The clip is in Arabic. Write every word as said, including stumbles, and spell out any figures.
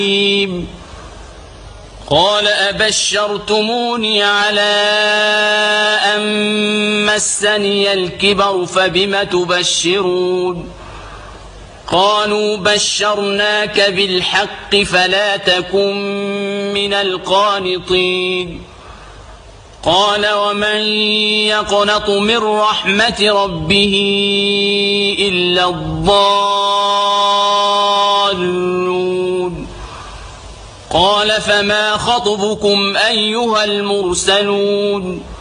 قال أبشرتموني على أن مسني الكبر فبم تبشرون قالوا بشرناك بالحق فلا تكن من القانطين قال ومن يقنط من رحمة ربه إلا الضالون قال فما خطبكم أيها المرسلون